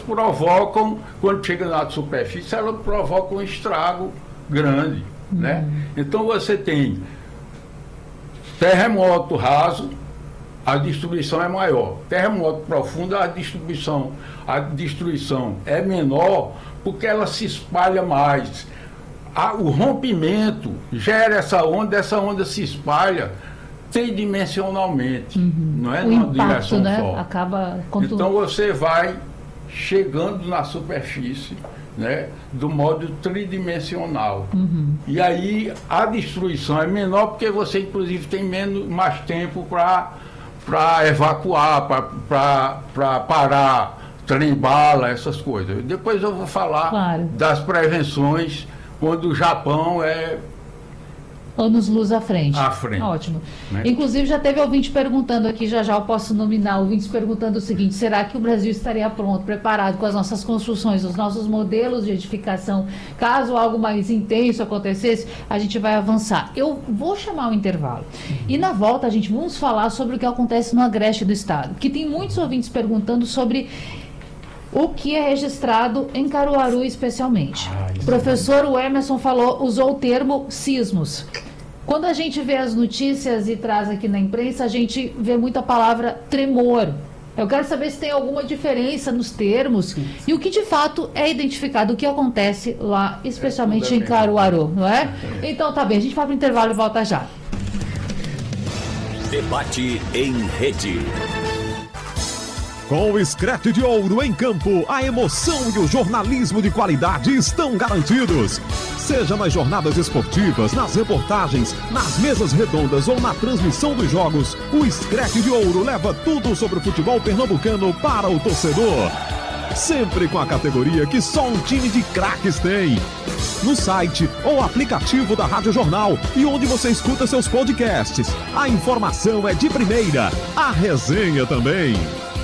provocam, quando chega na superfície, elas provocam um estrago grande, né? Então você tem terremoto raso, a destruição é maior. Terremoto profundo, a destruição é menor, porque ela se espalha mais. O rompimento gera essa onda se espalha tridimensionalmente, não é numa direção, né, só. Acaba então você vai chegando na superfície, né, do modo tridimensional. E aí a destruição é menor, porque você inclusive tem mais tempo para evacuar, para parar trem-bala, essas coisas. Depois eu vou falar das prevenções quando o Japão é anos-luz à frente. Ótimo. Né? Inclusive, já teve ouvinte perguntando aqui, já eu posso nominar ouvintes perguntando o seguinte: será que o Brasil estaria pronto, preparado com as nossas construções, os nossos modelos de edificação, caso algo mais intenso acontecesse? A gente vai avançar. Eu vou chamar o intervalo. E na volta, vamos falar sobre o que acontece no Agreste do Estado, que tem muitos ouvintes perguntando sobre o que é registrado em Caruaru especialmente. O professor Emerson usou o termo sismos. Quando a gente vê as notícias e traz aqui na imprensa, a gente vê muito a palavra tremor. Eu quero saber se tem alguma diferença nos termos e o que de fato é identificado, o que acontece lá, especialmente em Caruaru, não é? Então tá bem, a gente vai para o intervalo e volta já. Debate em rede. Com o Screte de Ouro em campo, a emoção e o jornalismo de qualidade estão garantidos. Seja nas jornadas esportivas, nas reportagens, nas mesas redondas ou na transmissão dos jogos, o Screte de Ouro leva tudo sobre o futebol pernambucano para o torcedor. Sempre com a categoria que só um time de craques tem. No site ou aplicativo da Rádio Jornal e onde você escuta seus podcasts. A informação é de primeira, a resenha também.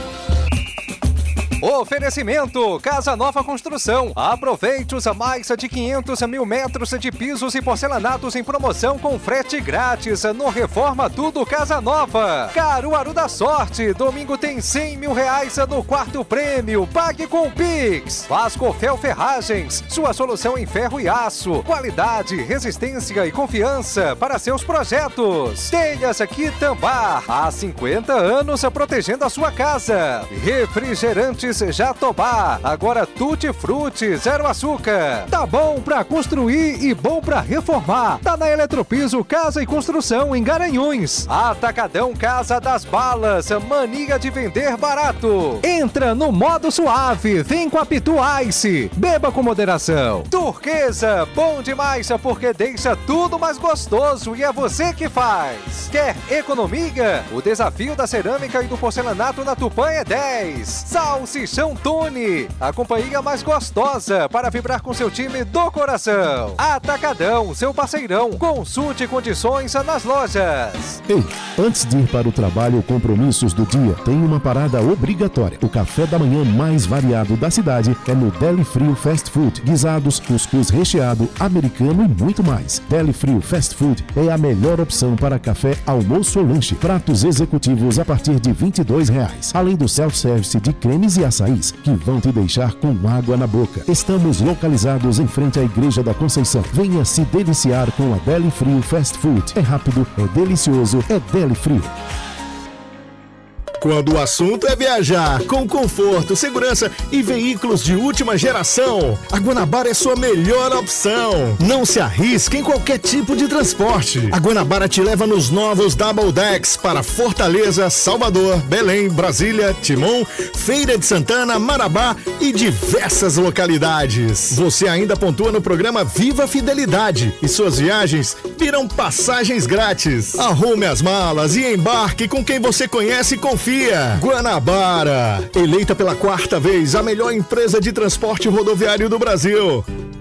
Oferecimento Casa Nova Construção. Aproveite os mais de 500 mil metros de pisos e porcelanatos em promoção com frete grátis no Reforma Tudo Casa Nova. Caruaru da Sorte. Domingo tem 100 mil reais no quarto prêmio. Pague com Pix. Vascofel Ferragens. Sua solução em ferro e aço. Qualidade, resistência e confiança para seus projetos. Telhas Quitambar. Há 50 anos protegendo a sua casa. Refrigerante Jatobá, agora Tutti Frutti, zero açúcar. Tá bom pra construir e bom pra reformar. Tá na Eletropiso Casa e Construção em Garanhuns. Atacadão Casa das Balas, mania de vender barato. Entra no modo suave, vem com a Pitu Ice. Beba com moderação. Turquesa, bom demais porque deixa tudo mais gostoso e é você que faz. Quer economia? O desafio da cerâmica e do porcelanato na Tupã é 10. Salsichão Tony, a companhia mais gostosa para vibrar com seu time do coração. Atacadão, seu parceirão. Consulte condições nas lojas. Ei, antes de ir para o trabalho ou compromissos do dia, tem uma parada obrigatória. O café da manhã mais variado da cidade é no Deli Frio Fast Food. Guisados, cuscuz recheado, americano e muito mais. Deli Frio Fast Food é a melhor opção para café, almoço ou lanche. Pratos executivos a partir de R$22. Além do self-service de cremes e açaís que vão te deixar com água na boca. Estamos localizados em frente à Igreja da Conceição. Venha se deliciar com a Deli Frio Fast Food. É rápido, é delicioso, é Deli Frio. Quando o assunto é viajar com conforto, segurança e veículos de última geração, a Guanabara é sua melhor opção. Não se arrisque em qualquer tipo de transporte. A Guanabara te leva nos novos Double Decks para Fortaleza, Salvador, Belém, Brasília, Timon, Feira de Santana, Marabá e diversas localidades. Você ainda pontua no programa Viva Fidelidade e suas viagens virão passagens grátis. Arrume as malas e embarque com quem você conhece e confia. Guanabara, eleita pela 4ª vez a melhor empresa de transporte rodoviário do Brasil.